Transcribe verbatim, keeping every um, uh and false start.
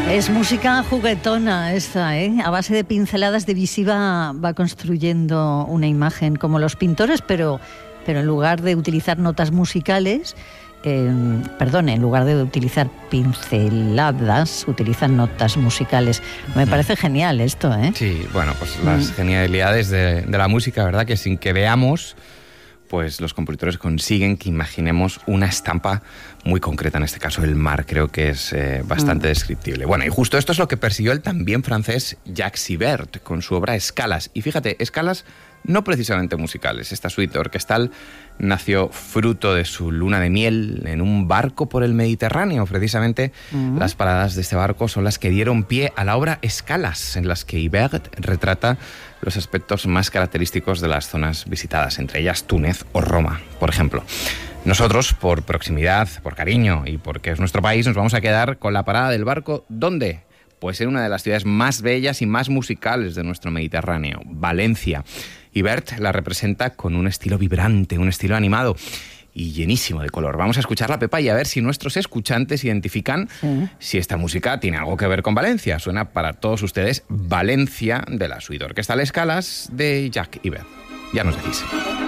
Es música juguetona esta, ¿eh? A base de pinceladas de visiva va construyendo una imagen como los pintores, pero, pero en lugar de utilizar notas musicales, eh, perdón, en lugar de utilizar pinceladas, utilizan notas musicales. Me mm. parece genial esto, ¿eh? Sí, bueno, pues las mm. genialidades de, de la música, ¿verdad? Que sin que veamos, pues los compositores consiguen que imaginemos una estampa muy concreta, en este caso el mar, creo que es eh, bastante mm. descriptible. Bueno, y justo esto es lo que persiguió el también francés Jacques Ibert con su obra Escalas. Y fíjate, escalas no precisamente musicales. Esta suite orquestal nació fruto de su luna de miel en un barco por el Mediterráneo. Precisamente mm. las paradas de este barco son las que dieron pie a la obra Escalas, en las que Ibert retrata los aspectos más característicos de las zonas visitadas, entre ellas Túnez o Roma, por ejemplo. Nosotros, por proximidad, por cariño y porque es nuestro país, nos vamos a quedar con la parada del barco. ¿Dónde? Pues en una de las ciudades más bellas y más musicales de nuestro Mediterráneo, Valencia. Ibert la representa con un estilo vibrante, un estilo animado y llenísimo de color. Vamos a escucharla, Pepa, y a ver si nuestros escuchantes identifican sí. si esta música tiene algo que ver con Valencia. Suena para todos ustedes Valencia, de la suite orquestal Escalas de Jacques Ibert. Ya nos decís.